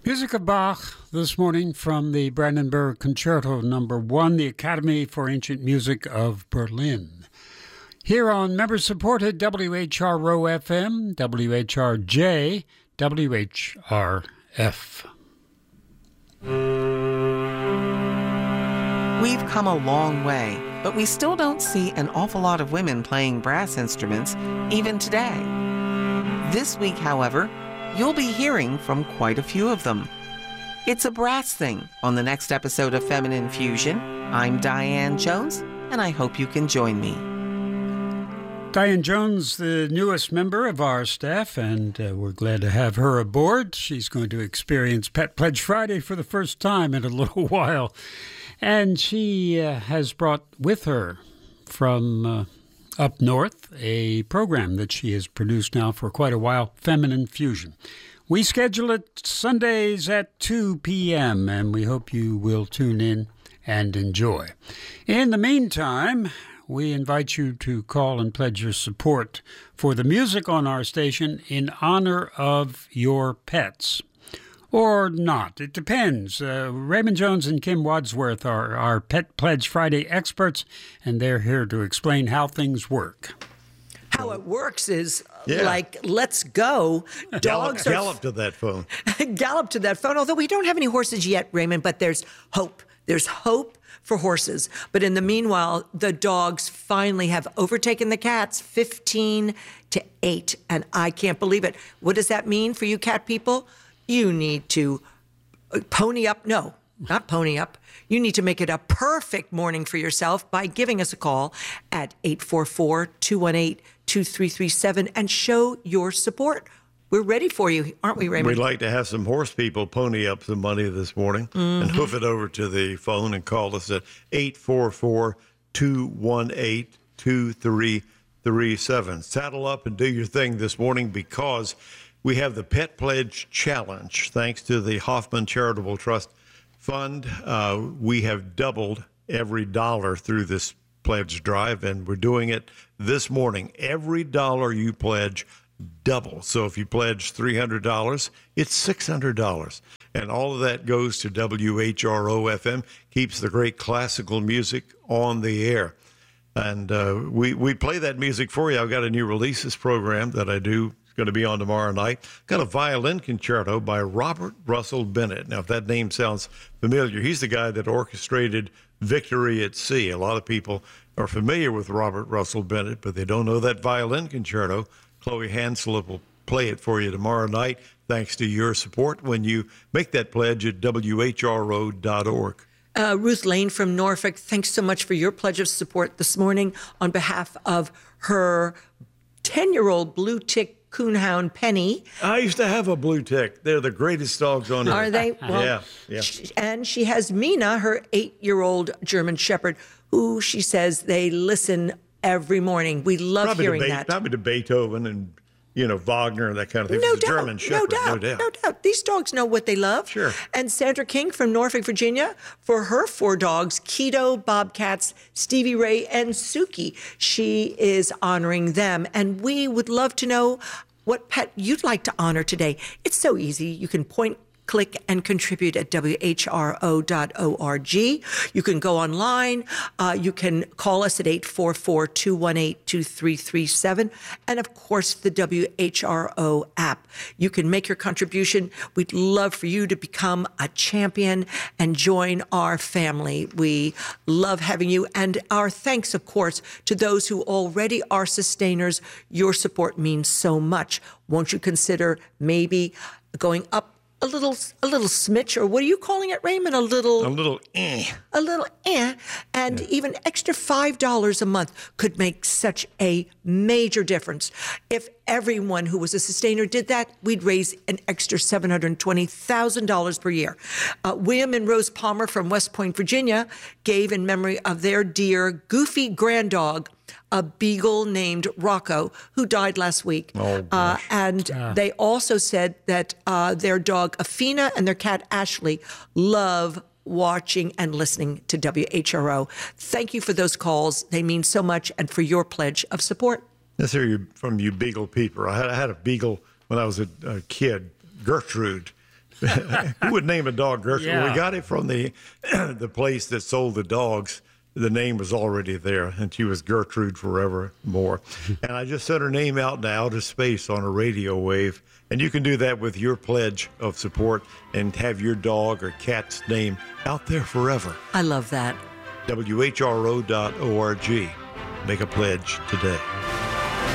Music of Bach this morning from the Brandenburg Concerto No. 1, the Academy for Ancient Music of Berlin. Here on member-supported WHRO-FM, WHRJ, WHRF. We've come a long way, but we still don't see an awful lot of women playing brass instruments, even today. This week, however, you'll be hearing from quite a few of them. It's a brass thing on the next episode of Feminine Fusion. I'm Diane Jones, and I hope you can join me. Diane Jones, the newest member of our staff, and we're glad to have her aboard. She's going to experience Pet Pledge Friday for the first time in a little while. And she has brought with her from up north a program that she has produced now for quite a while, Feminine Fusion. We schedule it Sundays at 2 p.m., and we hope you will tune in and enjoy. In the meantime, we invite you to call and pledge your support for the music on our station in honor of your pets. Or not. It depends. Raymond Jones and Kim Wadsworth are our Pet Pledge Friday experts, and they're here to explain how things work. How it works is like, let's go. Dogs gallop to that phone. Gallop to that phone. Although we don't have any horses yet, Raymond, but there's hope. There's hope for horses. But in the meanwhile, the dogs finally have overtaken the cats, 15-8. And I can't believe it. What does that mean for you cat people? You need to pony up. No, not pony up. You need to make it a perfect morning for yourself by giving us a call at 844-218-2337 and show your support. We're ready for you, aren't we, Raymond? We'd like to have some horse people pony up some money this morning and hoof it over to the phone and call us at 844-218-2337. Saddle up and do your thing this morning because we have the Pet Pledge Challenge. Thanks to the Hoffman Charitable Trust Fund, we have doubled every dollar through this pledge drive, and we're doing it this morning. Every dollar you pledge, double. So if you pledge $300, it's $600. And all of that goes to WHRO-FM, keeps the great classical music on the air. And we play that music for you. I've got a new releases program that I do. Going to be on tomorrow night. Got a violin concerto by Robert Russell Bennett. Now, if that name sounds familiar, he's the guy that orchestrated Victory at Sea. A lot of people are familiar with Robert Russell Bennett, but they don't know that violin concerto. Chloe Hanslip will play it for you tomorrow night, thanks to your support when you make that pledge at WHRO.org. Ruth Lane from Norfolk, thanks so much for your pledge of support this morning on behalf of her 10-year-old blue tick coonhound Penny. I used to have a blue tick. They're the greatest dogs on earth. Are they? Well, yeah. And she has Mina, her 8-year-old German Shepherd, who she says they listen every morning. We love hearing that. Probably to Beethoven and, Wagner and that kind of thing. No It's a German Shepherd, no doubt. These dogs know what they love. Sure. And Sandra King from Norfolk, Virginia, for her 4 dogs, Keto, Bobcats, Stevie Ray, and Suki. She is honoring them. And we would love to know what pet you'd like to honor today. It's so easy. You can point, click, and contribute at WHRO.org. You can go online. You can call us at 844-218-2337. And, of course, the WHRO app. You can make your contribution. We'd love for you to become a champion and join our family. We love having you. And our thanks, of course, to those who already are sustainers. Your support means so much. Won't you consider maybe going up a little smidge, or what are you calling it, Raymond? A little and even extra $5 a month could make such a major difference. If everyone who was a sustainer did that, we'd raise an extra $720,000 per year. William and Rose Palmer from West Point, Virginia, gave in memory of their dear goofy granddog, a beagle named Rocco, who died last week. They also said that their dog Afina and their cat Ashley love watching and listening to WHRO. Thank you for those calls. They mean so much, and for your pledge of support. Let's hear you from you beagle people. I had a beagle when I was a kid, Gertrude. Who would name a dog Gertrude? Yeah. We got it from the the place that sold the dogs. The name was already there, and she was Gertrude forevermore. And I just sent her name out into outer space on a radio wave. And you can do that with your pledge of support and have your dog or cat's name out there forever. I love that. WHRO.org. Make a pledge today.